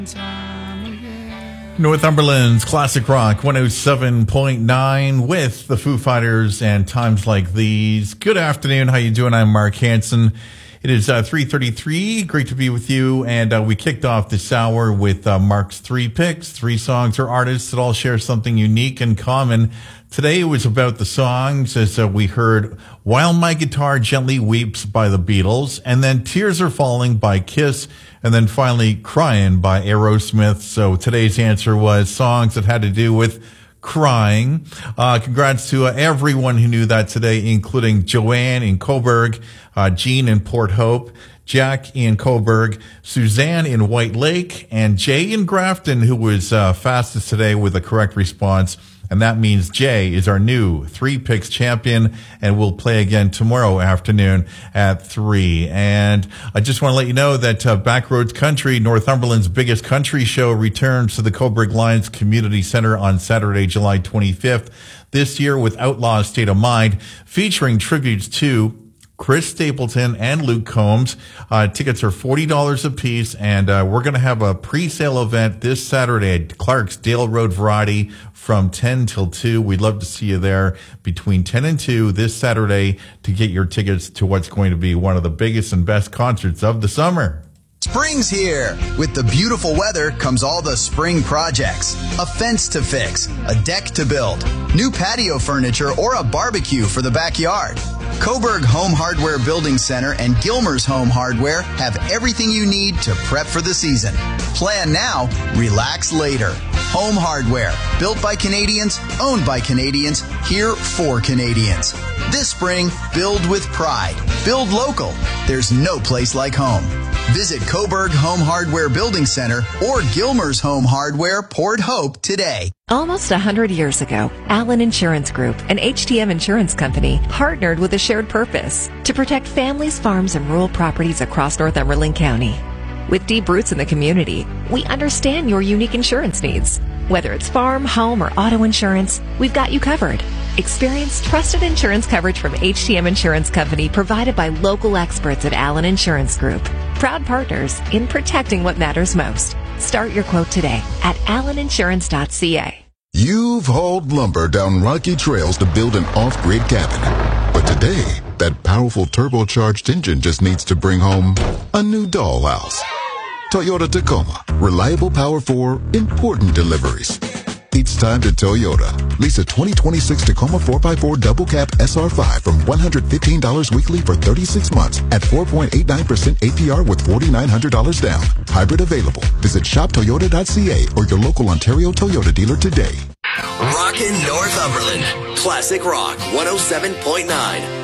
Northumberland's Classic Rock 107.9 with the Foo Fighters and Times Like These. Good afternoon. How you doing? I'm Mark Hansen. It is 3:33. Great to be with you. And we kicked off this hour with Mark's three picks, three songs or artists that all share something unique and common. Today it was about the songs as we heard While My Guitar Gently Weeps by the Beatles, and then Tears Are Falling by Kiss, and then finally Crying by Aerosmith. So today's answer was songs that had to do with crying. Congrats to everyone who knew that today, including Joanne in Coburg, Jean in Port Hope, Jack in Coburg, Suzanne in White Lake, and Jay in Grafton, who was fastest today with the correct response. And that means Jay is our new three picks champion, and we'll play again tomorrow afternoon at 3. And I just want to let you know that Backroads Country, Northumberland's biggest country show, returns to the Coburg Lions Community Center on Saturday, July 25th. This year with Outlaw State of Mind, featuring tributes to Chris Stapleton and Luke Combs. Tickets are $40 a piece, and we're going to have a pre-sale event this Saturday at Clark's Dale Road Variety from 10 till 2. We'd love to see you there between 10 and 2 this Saturday to get your tickets to what's going to be one of the biggest and best concerts of the summer. Spring's here. With the beautiful weather comes all the spring projects. A fence to fix, a deck to build, new patio furniture, or a barbecue for the backyard. Coburg Home Hardware Building Center and Gilmer's Home Hardware have everything you need to prep for the season. Plan now, relax later. Home Hardware, built by Canadians, owned by Canadians, here for Canadians. This spring, build with pride. Build local. There's no place like home. Visit Coburg Home Hardware Building Center or Gilmer's Home Hardware, Port Hope today. Almost 100 years ago, Allen Insurance Group, an HTM insurance company, partnered with a shared purpose to protect families, farms, and rural properties across Northumberland County. With deep roots in the community, we understand your unique insurance needs. Whether it's farm, home, or auto insurance, we've got you covered. Experience trusted insurance coverage from HTM Insurance Company provided by local experts at Allen Insurance Group. Proud partners in protecting what matters most. Start your quote today at alleninsurance.ca. You've hauled lumber down rocky trails to build an off-grid cabin. But today, that powerful turbocharged engine just needs to bring home a new dollhouse. Toyota Tacoma. Reliable power for important deliveries. It's time to Toyota. Lease a 2026 Tacoma 4x4 double cab SR5 from $115 weekly for 36 months at 4.89% APR with $4,900 down. Hybrid available. Visit shoptoyota.ca or your local Ontario Toyota dealer today. Rockin' Northumberland. Classic Rock 107.9.